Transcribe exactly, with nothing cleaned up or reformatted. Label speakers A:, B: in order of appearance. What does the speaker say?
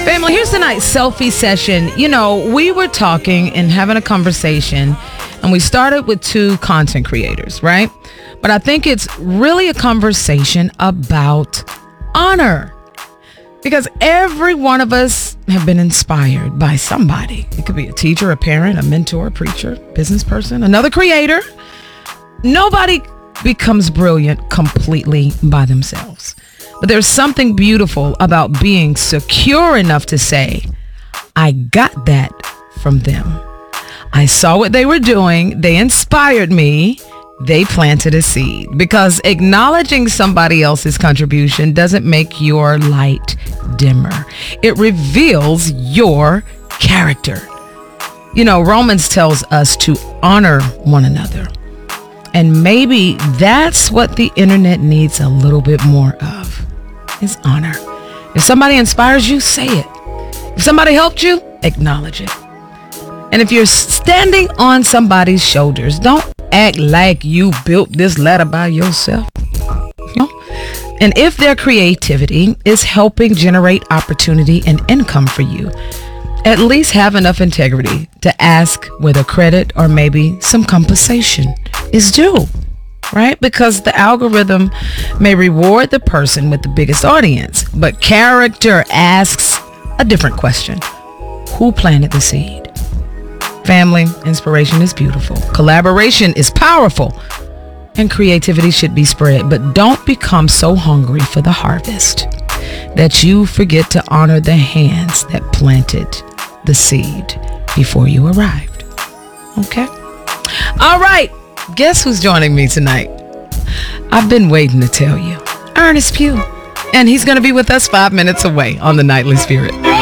A: Family, here's tonight's selfie session. You know, we were talking and having a conversation, and we started with two content creators, right? But I think it's really a conversation about honor. Because every one of us have been inspired by somebody. It could be a teacher, a parent, a mentor, a preacher, business person, another creator. Nobody becomes brilliant completely by themselves. But there's something beautiful about being secure enough to say, I got that from them. I saw what they were doing. They inspired me. They planted a seed. Because acknowledging somebody else's contribution doesn't make your light dimmer. It reveals your character. You know, Romans tells us to honor one another. And maybe that's what the internet needs a little bit more of, is honor. If somebody inspires you, say it. If somebody helped you, acknowledge it. And if you're standing on somebody's shoulders, don't act like you built this ladder by yourself. You know? And if their creativity is helping generate opportunity and income for you, at least have enough integrity to ask whether credit or maybe some compensation is due, right? Because the algorithm may reward the person with the biggest audience, but character asks a different question. Who planted the seed? Family, inspiration is beautiful. Collaboration is powerful. And creativity should be spread. But don't become so hungry for the harvest that you forget to honor the hands that planted the seed before you arrived. Okay? All right. Guess who's joining me tonight? I've been waiting to tell you. Ernest Pugh. And he's going to be with us five minutes away on The Nightly Spirit.